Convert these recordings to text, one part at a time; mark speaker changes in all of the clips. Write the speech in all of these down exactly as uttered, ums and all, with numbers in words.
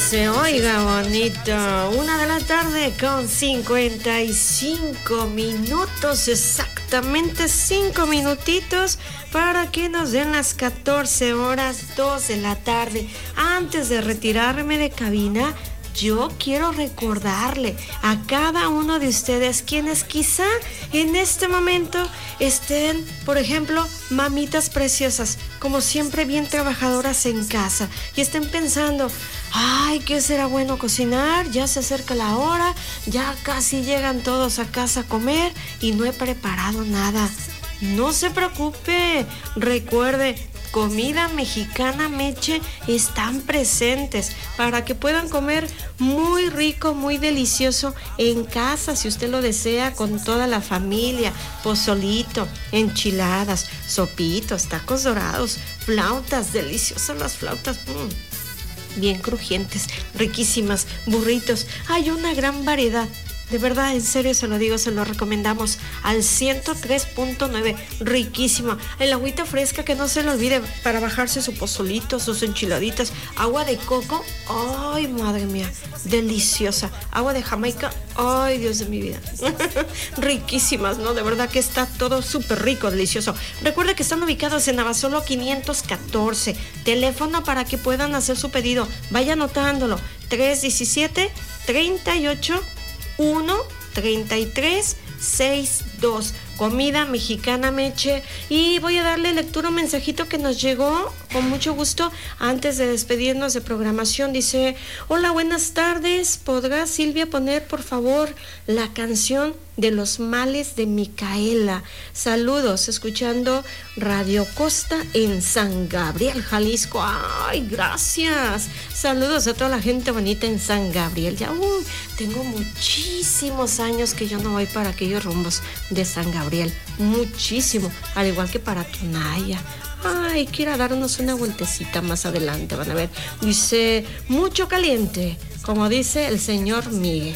Speaker 1: se oiga bonito. Una de la tarde con cincuenta y cinco minutos, exactamente cinco minutitos para que nos den las catorce horas, dos de la tarde. Antes de retirarme de cabina, yo quiero recordarle a cada uno de ustedes quienes quizá en este momento estén, por ejemplo, mamitas preciosas, como siempre bien trabajadoras en casa, y estén pensando, ay, ¿qué será bueno cocinar? Ya se acerca la hora, ya casi llegan todos a casa a comer y no he preparado nada. No se preocupe, recuerde, Comida Mexicana Meche están presentes para que puedan comer muy rico, muy delicioso en casa, si usted lo desea, con toda la familia. Pozolito, enchiladas, sopitos, tacos dorados, flautas, deliciosas las flautas, mmm, bien crujientes, riquísimas, burritos. Hay una gran variedad. De verdad, en serio se lo digo, se lo recomendamos al ciento tres punto nueve, riquísimo. El agüita fresca, que no se le olvide para bajarse su pozolito, sus enchiladitas. Agua de coco, ay, madre mía, deliciosa. Agua de Jamaica, ay, Dios de mi vida. Riquísimas, ¿no? De verdad que está todo súper rico, delicioso. Recuerda que están ubicados en Abasolo quinientos catorce. Teléfono para que puedan hacer su pedido. Vaya anotándolo. tres uno siete, tres ocho, uno, treinta y tres, sesenta y dos. Comida Mexicana Meche. Y voy a darle lectura a un mensajito que nos llegó con mucho gusto antes de despedirnos de programación. Dice: hola, buenas tardes, ¿podrá Silvia poner por favor la canción de Los Males de Micaela? Saludos, escuchando Radio Costa en San Gabriel, Jalisco. Ay, gracias. Saludos a toda la gente bonita en San Gabriel. Ya uh, tengo muchísimos años que yo no voy para aquellos rumbos de San Gabriel. Muchísimo, al igual que para Tonaya. Ay, quiero darnos una vueltecita más adelante, van a ver. Dice, mucho caliente, como dice el señor Miguel.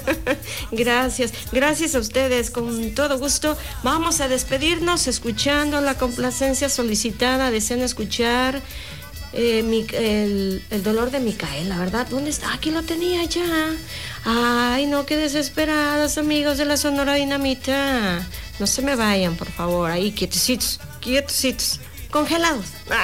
Speaker 1: Gracias, gracias a ustedes, con todo gusto. Vamos a despedirnos escuchando la complacencia solicitada. Desean escuchar eh, mi, el, el dolor de Micaela, ¿verdad? ¿Dónde está? Aquí lo tenía ya. Ay, no, qué desesperados, amigos de la Sonora Dinamita. No se me vayan, por favor, ahí quietecitos, quietecitos, congelados.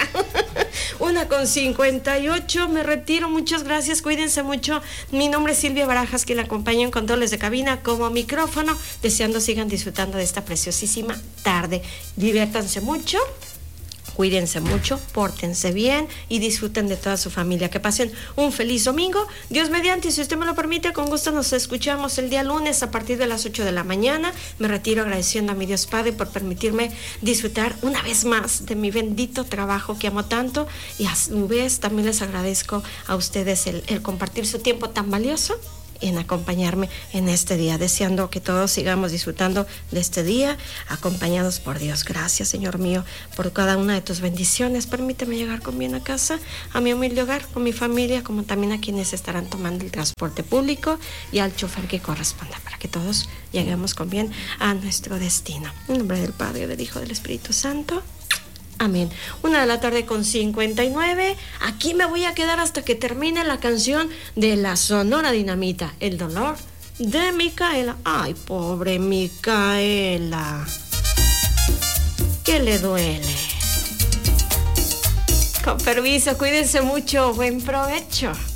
Speaker 1: Una con cincuenta y ocho, me retiro, muchas gracias, cuídense mucho. Mi nombre es Silvia Barajas, quien la acompaña en controles de cabina como micrófono, deseando sigan disfrutando de esta preciosísima tarde. Diviértanse mucho, cuídense mucho, pórtense bien y disfruten de toda su familia. Que pasen un feliz domingo. Dios mediante, y si usted me lo permite, con gusto nos escuchamos el día lunes a partir de las ocho de la mañana. Me retiro agradeciendo a mi Dios Padre por permitirme disfrutar una vez más de mi bendito trabajo que amo tanto, y a su vez también les agradezco a ustedes el, el compartir su tiempo tan valioso en acompañarme en este día, deseando que todos sigamos disfrutando de este día, acompañados por Dios. Gracias, Señor mío, por cada una de tus bendiciones. Permíteme llegar con bien a casa, a mi humilde hogar, con mi familia, como también a quienes estarán tomando el transporte público, y al chofer que corresponda, para que todos lleguemos con bien a nuestro destino. En nombre del Padre, del Hijo, del Espíritu Santo. Amén. Una de la tarde con cincuenta y nueve. Aquí me voy a quedar hasta que termine la canción de la Sonora Dinamita, El dolor de Micaela. Ay, pobre Micaela, ¿qué le duele? Con permiso, cuídense mucho. Buen provecho.